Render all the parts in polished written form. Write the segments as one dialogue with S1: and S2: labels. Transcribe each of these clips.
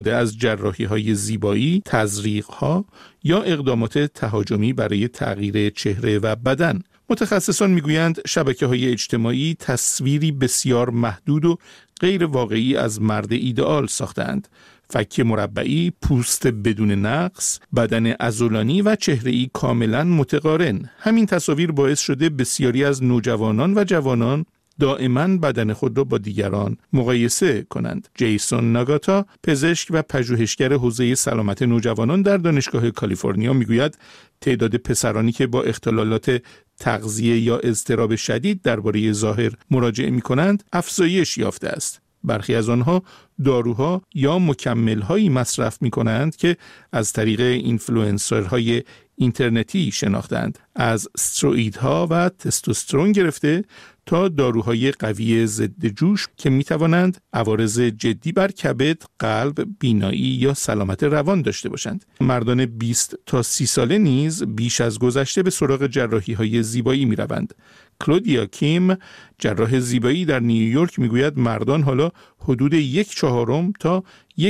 S1: از جراحی‌های زیبایی، تزریق‌ها یا اقدامات تهاجمی برای تغییر چهره و بدن. متخصصان میگویند شبکه‌های اجتماعی تصویری بسیار محدود و غیر واقعی از مرد ایدئال ساختند. فک مربعی، پوست بدون نقص، بدن عضلانی و چهره‌ای کاملاً متقارن. همین تصاویر باعث شده بسیاری از نوجوانان و جوانان دائما بدن خود را با دیگران مقایسه کنند. جیسون ناگاتا، پزشک و پژوهشگر حوزه سلامت نوجوانان در دانشگاه کالیفرنیا میگوید تعداد پسرانی که با اختلالات تغذیه یا اضطراب شدید درباره ظاهر مراجعه می‌کنند افزایش یافته است. برخی از آنها داروها یا مکمل‌هایی مصرف می‌کنند که از طریق اینفلوئنسرهای اینترنتی شناختند، از استروئیدها و تستوسترون گرفته تا داروهای قوی ضد جوش که می‌توانند عوارض جدی بر کبد، قلب، بینایی یا سلامت روان داشته باشند. مردان 20 تا 30 ساله نیز بیش از گذشته به سراغ جراحی‌های زیبایی می‌روند. کلودیا کیم، جراح زیبایی در نیویورک، میگوید مردان حالا حدود 1/4 تا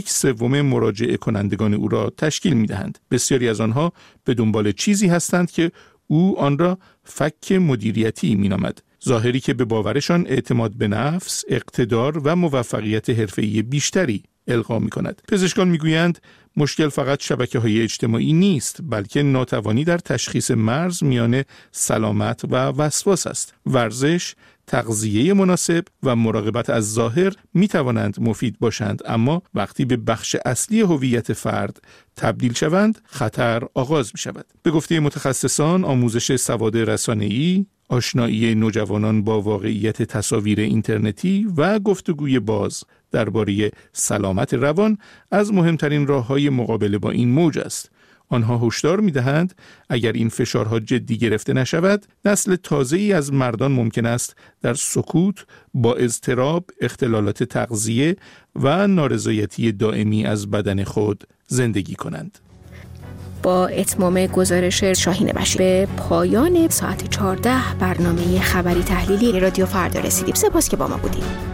S1: 1/3 مراجعه کنندگان او را تشکیل می‌دهند. بسیاری از آنها به دنبال چیزی هستند که او آن را فک مدیریتی می‌نامد. ظاهری که به باورشان اعتماد به نفس، اقتدار و موفقیت حرفه‌ای بیشتری القا می‌کند. پزشکان می‌گویند مشکل فقط شبکه‌های اجتماعی نیست، بلکه ناتوانی در تشخیص مرز میان سلامت و وسواس است. ورزش، تغذیه مناسب و مراقبت از ظاهر می‌توانند مفید باشند، اما وقتی به بخش اصلی هویت فرد تبدیل شوند، خطر آغاز می‌شود. به گفته متخصصان، آموزش سواد رسانه‌ای، آشنایی نوجوانان با واقعیت تصاویر اینترنتی و گفتگوی باز درباره سلامت روان از مهمترین راه‌های مقابله با این موج است. آنها هشدار می‌دهند اگر این فشارها جدی گرفته نشود، نسل تازه‌ای از مردان ممکن است در سکوت با اضطراب، اختلالات تغذیه و نارضایتی دائمی از بدن خود زندگی کنند.
S2: با اتمام گزارش شاهین بشیر به پایان ساعت 14 برنامه خبری تحلیلی رادیو فردا رسیدیم. سپاس که با ما بودید.